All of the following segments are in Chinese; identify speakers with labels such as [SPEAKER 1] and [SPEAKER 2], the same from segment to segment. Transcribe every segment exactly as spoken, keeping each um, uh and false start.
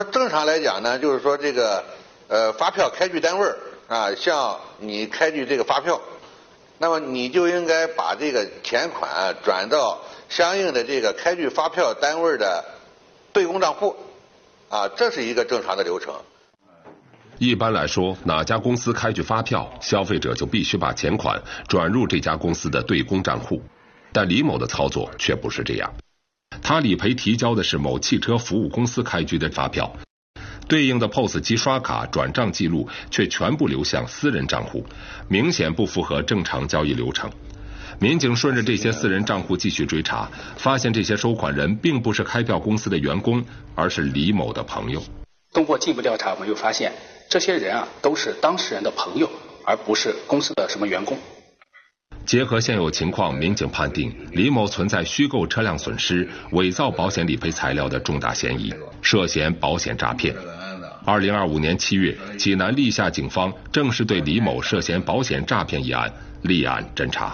[SPEAKER 1] 正常来讲呢，就是说这个呃发票开具单位啊，向你开具这个发票，那么你就应该把这个钱款转到相应的这个开具发票单位的对公账户，啊，这是一个正常的流程。
[SPEAKER 2] 一般来说，哪家公司开具发票，消费者就必须把钱款转入这家公司的对公账户。但李某的操作却不是这样，他理赔提交的是某汽车服务公司开具的发票，对应的 P O S 机刷卡转账记录却全部流向私人账户，明显不符合正常交易流程。民警顺着这些私人账户继续追查，发现这些收款人并不是开票公司的员工，而是李某的朋友。
[SPEAKER 3] 通过进一步调查，我们又发现这些人啊都是当事人的朋友，而不是公司的什么员工。
[SPEAKER 2] 结合现有情况，民警判定李某存在虚构车辆损失、伪造保险理赔材料的重大嫌疑，涉嫌保险诈骗。二零二五年七月，济南历下警方正式对李某涉嫌保险诈骗一案立案侦查。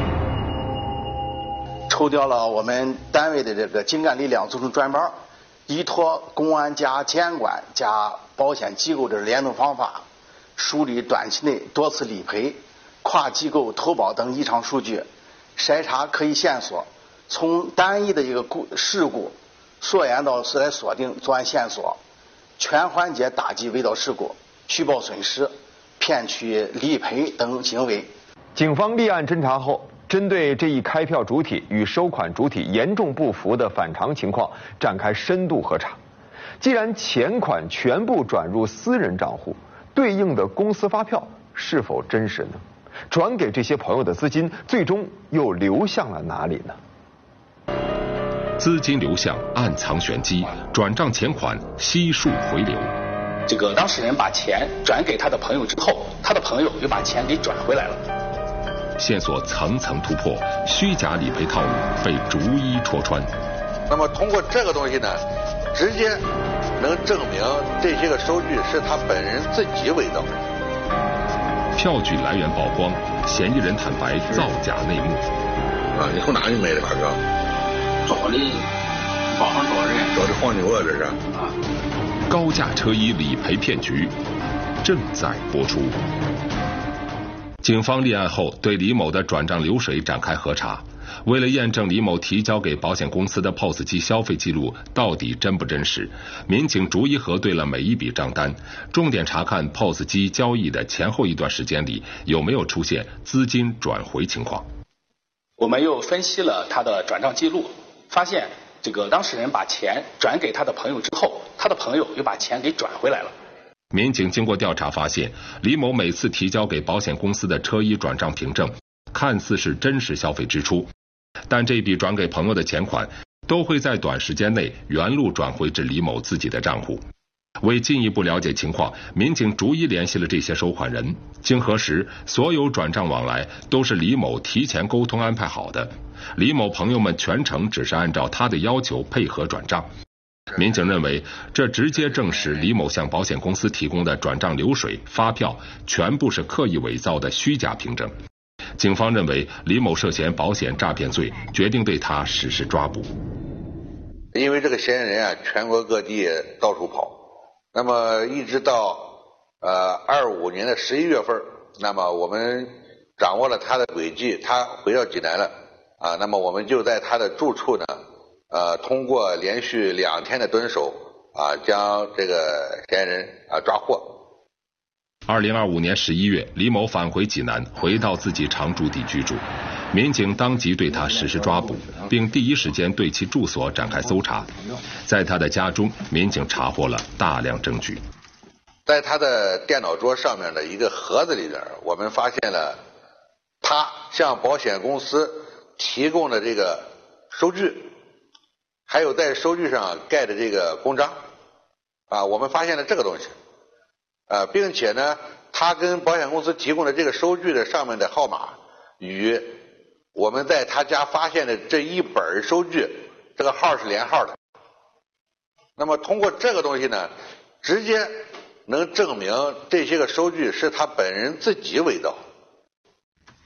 [SPEAKER 4] 抽调了我们单位的这个精干力量组成专班，依托公安加监管加保险机构的联动方法，梳理短期内多次理赔、跨机构投保等异常数据，筛查可疑线索，从单一的一个故事故溯源到是来锁定作案线索，全环节打击伪造事故、虚报损失、骗取理赔等行为。
[SPEAKER 5] 警方立案侦查后，针对这一开票主体与收款主体严重不符的反常情况展开深度核查。既然钱款全部转入私人账户，对应的公司发票是否真实呢？转给这些朋友的资金最终又流向了哪里呢？
[SPEAKER 2] 资金流向暗藏玄机，转账钱款悉数回流。
[SPEAKER 3] 这个当事人把钱转给他的朋友之后，他的朋友又把钱给转回来了。
[SPEAKER 2] 线索层层突破，虚假理赔套路被逐一戳穿。
[SPEAKER 1] 那么通过这个东西呢，直接能证明这些个收据是他本人自己伪造。
[SPEAKER 2] 票据来源曝光，嫌疑人坦白造假内幕。
[SPEAKER 1] 啊，你从哪里买的发票？
[SPEAKER 6] 找的网上找人，
[SPEAKER 1] 找的黄牛啊，这是。
[SPEAKER 6] 啊。
[SPEAKER 2] 高价车衣理赔骗局正在播出。警方立案后，对李某的转账流水展开核查。为了验证李某提交给保险公司的 P O S 机消费记录到底真不真实，民警逐一核对了每一笔账单，重点查看 P O S 机交易的前后一段时间里有没有出现资金转回情况。
[SPEAKER 3] 我们又分析了他的转账记录，发现这个当事人把钱转给他的朋友之后，他的朋友又把钱给转回来了。
[SPEAKER 2] 民警经过调查发现，李某每次提交给保险公司的车衣转账凭证看似是真实消费支出，但这笔转给朋友的钱款都会在短时间内原路转回至李某自己的账户。为进一步了解情况，民警逐一联系了这些收款人，经核实，所有转账往来都是李某提前沟通安排好的，李某朋友们全程只是按照他的要求配合转账。民警认为，这直接证实李某向保险公司提供的转账流水、发票全部是刻意伪造的虚假凭证。警方认为李某涉嫌保险诈骗罪，决定对他实施抓捕。
[SPEAKER 1] 因为这个嫌疑人啊，全国各地到处跑，那么一直到呃二五年的十一月份，那么我们掌握了他的轨迹，他回到济南了啊，那么我们就在他的住处呢。呃，通过连续两天的蹲守啊，将这个嫌疑人啊抓获。
[SPEAKER 2] 二零二五年十一月，李某返回济南，回到自己常住地居住，民警当即对他实施抓捕，并第一时间对其住所展开搜查。在他的家中，民警查获了大量证据。
[SPEAKER 1] 在他的电脑桌上面的一个盒子里边，我们发现了他向保险公司提供的这个收据。还有在收据上盖的这个公章，啊，我们发现了这个东西，呃，并且呢，他跟保险公司提供的这个收据的上面的号码与我们在他家发现的这一本收据这个号是连号的。那么通过这个东西呢，直接能证明这些个收据是他本人自己伪造。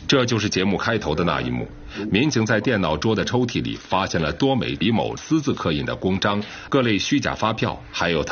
[SPEAKER 2] 这就是节目开头的那一幕。民警在电脑桌的抽屉里发现了多枚李某私自刻印的公章、各类虚假发票，还有他